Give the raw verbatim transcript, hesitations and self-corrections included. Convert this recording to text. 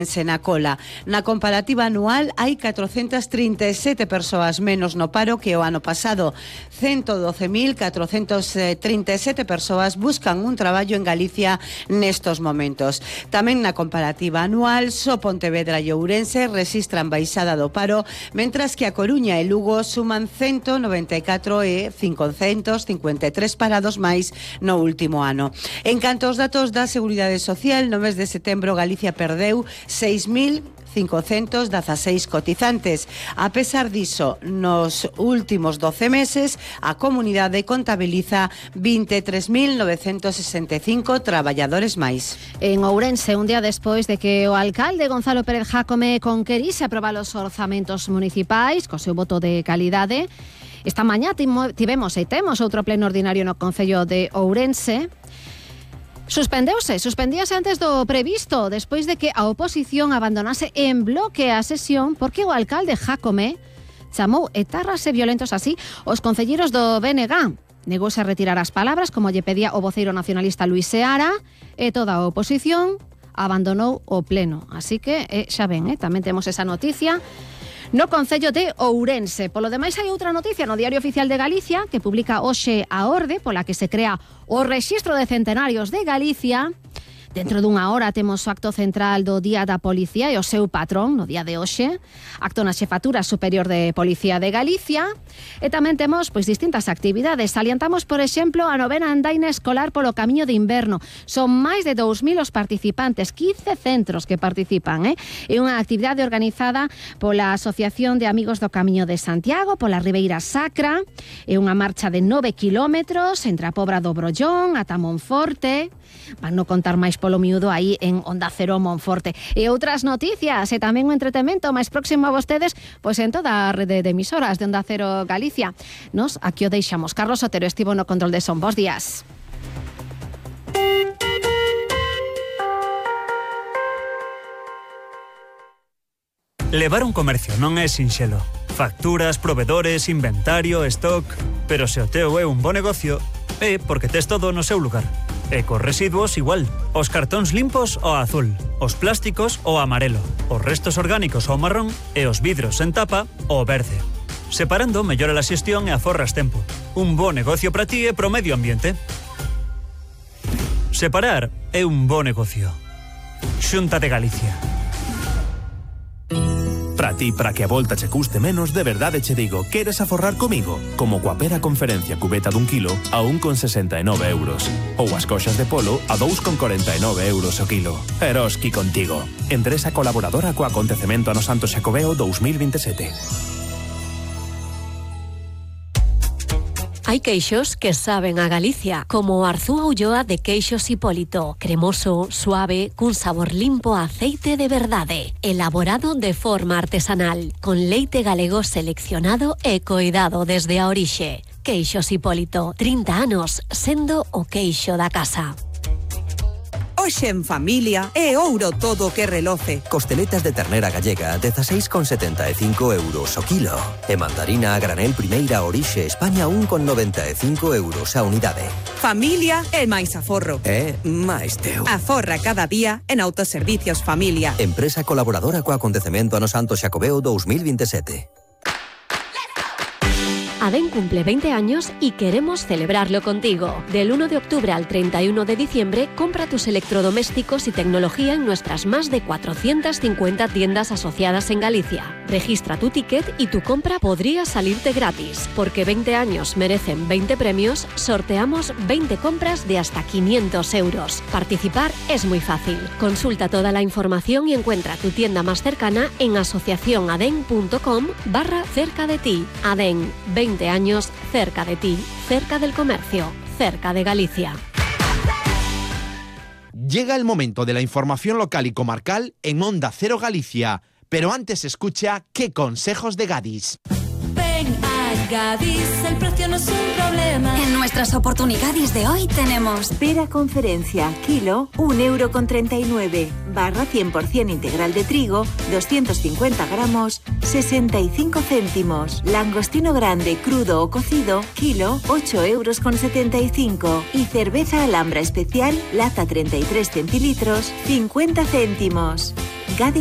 na cola. Na comparativa anual hai catrocentas trinta e sete persoas menos no paro que o ano pasado. ciento doce mil catrocentas trinta e sete persoas buscan un traballo en Galicia nestos momentos. Tamén na comparativa anual, só Pontevedra e Ourense rexistran baixada do paro, mentras que a Coruña e Lugo suman ciento noventa e catro e cincocentos cincuenta e tres parados máis no último ano. En canto aos datos da Seguridade Social, no mes de setembro Galicia perdeu seis mil cincocentos dezaseis cotizantes. A pesar diso, nos últimos doce meses, a comunidade contabiliza vinte e tres mil novecentos sesenta e cinco traballadores máis. En Ourense, un día despois de que o alcalde Gonzalo Pérez Jácome conquerise aprobar os orzamentos municipais, co seu voto de calidade, esta mañá tivemos e temos outro pleno ordinario no Concello de Ourense. Suspendeuse, suspendíase antes do previsto, despois de que a oposición abandonase en bloque a sesión porque o alcalde Jácome chamou etarras e violentos así os concelleiros do B N G. Negouse a retirar as palabras, como lle pedía o voceiro nacionalista Luis Seara, e toda a oposición abandonou o pleno. Así que, eh, xa ven, eh, tamén temos esa noticia no Concello de Ourense. Polo demais, hai outra noticia no Diario Oficial de Galicia que publica hoxe a orde pola que se crea o Rexistro de Centenarios de Galicia. Dentro dunha hora temos o acto central do Día da Policía e o seu patrón no día de hoxe, acto na Xefatura Superior de Policía de Galicia, e tamén temos pois distintas actividades. Salientamos, por exemplo, a novena andaina escolar polo Camiño de Inverno. Son máis de dous mil os participantes, quince centros que participan, eh? É unha actividade organizada pola Asociación de Amigos do Camiño de Santiago, pola Ribeira Sacra. É unha marcha de nove kilómetros entre a Pobra do Brollón ata Monforte. Van non contar máis polo miúdo aí en Onda Cero Monforte. E outras noticias e tamén o entretemento máis próximo a vostedes, pois en toda a rede de emisoras de Onda Cero Galicia. Nos aquí o deixamos. Carlos Otero estivo no control de son. Bos días. Levar un comercio non é sinxelo. Facturas, provedores, inventario, stock... Pero se o teu é un bo negocio, é porque tes todo no seu lugar. E cos residuos igual. Os cartóns limpos o azul, os plásticos o amarelo, os restos orgánicos o marrón e os vidros en tapa o verde. Separando mellora a xestión e aforras tempo. Un bo negocio para ti e pro medio ambiente. Separar é un bo negocio. Xunta de Galicia. Para ti, para que a volta che custe menos, de verdade che digo, queres aforrar comigo? Como coa pera conferencia cubeta dun kilo a un con sesenta e nove euros. Ou as coxas de polo a dous con corenta e nove euros o kilo. Eroski contigo. Empresa colaboradora co acontecemento ano Santo Xacobeo dous mil vinte e sete. Hai queixos que saben a Galicia, como o Arzúa Ulloa de Queixos Hipólito. Cremoso, suave, cun sabor limpo a aceite de verdade. Elaborado de forma artesanal, con leite galego seleccionado e coidado desde a orixe. Queixos Hipólito, trinta anos sendo o queixo da casa. Hoxe en familia é ouro todo o que reloce. Costeletas de ternera gallega, dezaseis con setenta e cinco euros o kilo. E mandarina a granel primeira orixe España, un con noventa e cinco euros a unidade. Familia é máis aforro. É máis teu. Aforra cada día en Autoservicios Familia. Empresa colaboradora co acontecemento ano Santo Xacobeo dous mil vinte e sete. Adén cumple veinte años y queremos celebrarlo contigo. Del uno de octubre al treinta y uno de diciembre, compra tus electrodomésticos y tecnología en nuestras más de cuatrocientas cincuenta tiendas asociadas en Galicia. Registra tu ticket y tu compra podría salirte gratis. Porque veinte años merecen veinte premios, sorteamos veinte compras de hasta quinientos euros. Participar es muy fácil. Consulta toda la información y encuentra tu tienda más cercana en asociacionaden.com barra cerca de ti. Adén, veinte años cerca de ti, cerca del comercio, cerca de Galicia. Llega el momento de la información local y comarcal en Onda Cero Galicia, pero antes escucha ¿Qué consejos de Gadis? Ven a Gadis, el precio no es un problema. En nuestras oportunidades de hoy tenemos pera conferencia, kilo, un euro con treinta y nueve, barra cien por ciento integral de trigo, doscientos cincuenta gramos, sesenta y cinco céntimos. Langostino grande, crudo o cocido, kilo, ocho euros con setenta y cinco. Y cerveza Alhambra especial, lata treinta y tres centilitros, cincuenta céntimos. Gadis